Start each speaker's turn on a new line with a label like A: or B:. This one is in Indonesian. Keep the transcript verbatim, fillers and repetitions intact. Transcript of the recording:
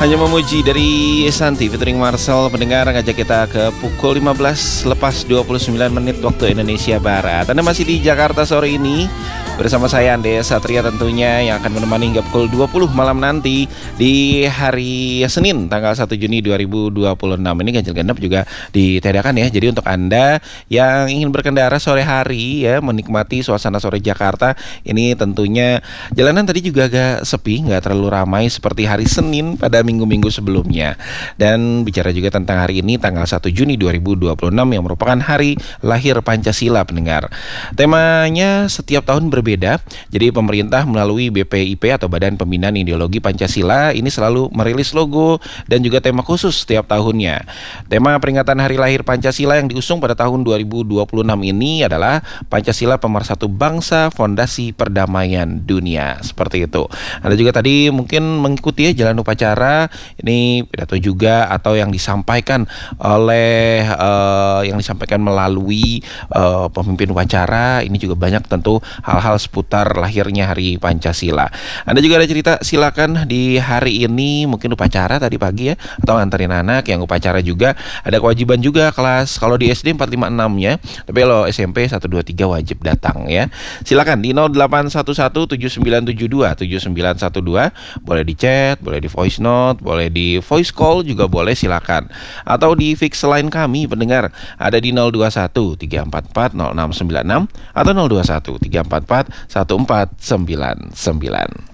A: Hanya Memuji dari Santi featuring Marcel. Pendengar, ngajak kita ke pukul lima belas lepas dua puluh sembilan menit waktu Indonesia Barat. Anda masih di Jakarta sore ini bersama saya Ande Satria tentunya, yang akan menemani hingga pukul dua puluh malam nanti di hari Senin tanggal satu Juni dua ribu dua puluh enam. Ini ganjil genap juga ditiadakan ya. Jadi untuk Anda yang ingin berkendara sore hari ya, menikmati suasana sore Jakarta, ini tentunya jalanan tadi juga agak sepi, nggak terlalu ramai seperti hari Senin pada minggu-minggu sebelumnya. Dan bicara juga tentang hari ini tanggal satu Juni dua ribu dua puluh enam yang merupakan hari lahir Pancasila, pendengar. Temanya setiap tahun berbeda. Jadi pemerintah melalui B P I P atau Badan Pembinaan Ideologi Pancasila ini selalu merilis logo dan juga tema khusus setiap tahunnya. Tema peringatan hari lahir Pancasila yang diusung pada tahun dua ribu dua puluh enam ini adalah Pancasila Pemersatu Bangsa, Fondasi Perdamaian Dunia. Seperti itu. Anda juga tadi mungkin mengikuti ya jalan upacara ini, pidato juga atau yang disampaikan oleh uh, yang disampaikan melalui uh, pemimpin upacara. Ini juga banyak tentu hal-hal seputar lahirnya hari Pancasila. Anda juga ada cerita, silakan di hari ini, mungkin upacara tadi pagi ya, atau nganterin anak yang upacara juga. Ada kewajiban juga kelas, kalau di S D empat lima enam ya, tapi kalau S M P satu dua tiga wajib datang ya. Silakan di nol delapan satu satu tujuh sembilan tujuh dua tujuh sembilan satu dua, boleh di chat, boleh di voice note, boleh di voice call juga boleh, silakan. Atau di fix line kami pendengar, ada di nol dua satu tiga empat empat nol enam sembilan enam atau nol dua satu tiga empat empat satu empat sembilan sembilan.